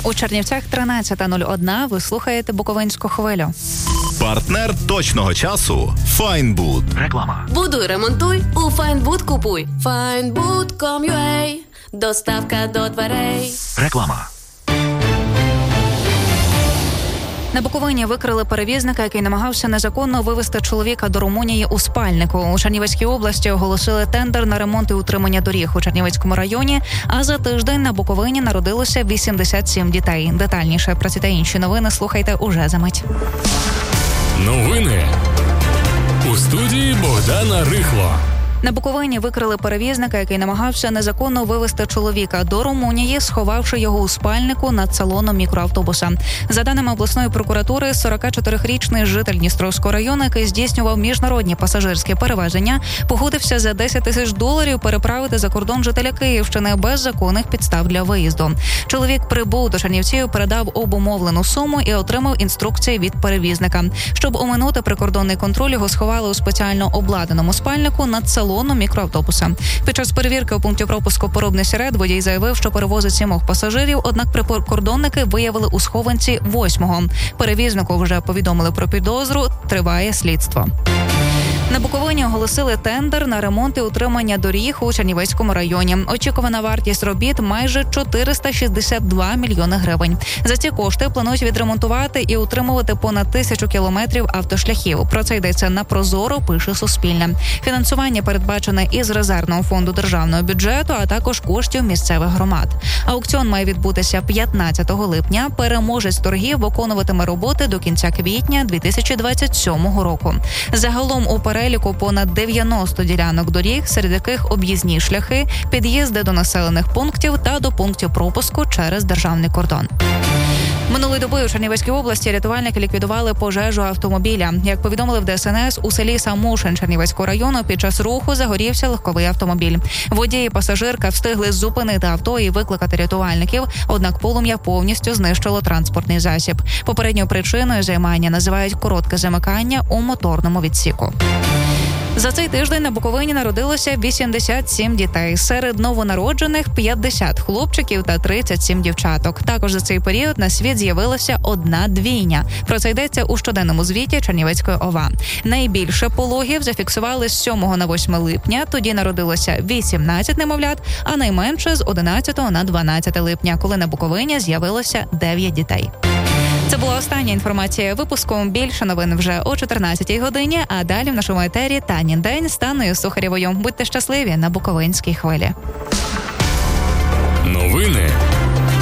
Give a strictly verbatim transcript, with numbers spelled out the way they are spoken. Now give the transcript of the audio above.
У Чернівцях тринадцята нуль один. Ви слухаєте Буковинську хвилю. Партнер точного часу – Файнбуд. Реклама. Будуй, ремонтуй, у Файнбуд купуй. файнбуд крапка ком крапка ю а. Доставка до дверей. Реклама. На Буковині викрили перевізника, який намагався незаконно вивезти чоловіка до Румунії у спальнику. У Чернівецькій області оголосили тендер на ремонт і утримання доріг у Чернівецькому районі, а за тиждень на Буковині народилося вісімдесят сім дітей. Детальніше про ці та інші новини слухайте уже за мить. Новини у студії Богдана Рихло. На Буковині викрили перевізника, який намагався незаконно вивезти чоловіка до Румунії, сховавши його у спальнику над салоном мікроавтобуса. За даними обласної прокуратури, сорокачотирирічний житель Дністровського району, який здійснював міжнародні пасажирські перевезення, погодився за десять тисяч доларів переправити за кордон жителя Київщини без законних підстав для виїзду. Чоловік прибув до Чернівців, передав обумовлену суму і отримав інструкції від перевізника. Щоб оминути прикордонний контроль, його сховали у спеціально обладнаному спальнику над салоном мікроавтобуса. Під час перевірки у пункті пропуску Порубний Сірет водій заявив, що перевозить сімох пасажирів, однак прикордонники виявили у схованці восьмого. Перевізнику вже повідомили про підозру, триває слідство. На Буковині оголосили тендер на ремонт і утримання доріг у Чернівецькому районі. Очікувана вартість робіт – майже чотириста шістдесят два мільйони гривень. За ці кошти планують відремонтувати і утримувати понад тисячу кілометрів автошляхів. Про це йдеться на Прозоро, пише Суспільне. Фінансування передбачене із резервного фонду державного бюджету, а також коштів місцевих громад. Аукціон має відбутися п'ятнадцятого липня. Переможець торгів виконуватиме роботи до кінця квітня дві тисячі двадцять сьомого року. Загалом у переліку понад дев'яносто ділянок доріг, серед яких об'їзні шляхи, під'їзди до населених пунктів та до пунктів пропуску через державний кордон. Минулої доби у Чернівецькій області рятувальники ліквідували пожежу автомобіля. Як повідомили в Де Ес Ен Ес, у селі Самушин Чернівецького району під час руху загорівся легковий автомобіль. Водій і пасажирка встигли зупинити авто і викликати рятувальників, однак полум'я повністю знищило транспортний засіб. Попередньою причиною займання називають коротке замикання у моторному відсіку. За цей тиждень на Буковині народилося вісімдесят сім дітей. Серед новонароджених п'ятдесят хлопчиків та тридцять сім дівчаток. Також за цей період на світ з'явилася одна двійня. Про це йдеться у щоденному звіті Чернівецької О В А. Найбільше пологів зафіксували з сьомого на восьме липня. Тоді народилося вісімнадцять немовлят, а найменше з одинадцятого на дванадцяте липня, коли на Буковині з'явилося дев'ять дітей. Це була остання інформація випуску. Більше новин вже о чотирнадцятій годині, а далі в нашому етері Танін день з Танною Сухарєвою. Будьте щасливі на Буковинській хвилі. Новини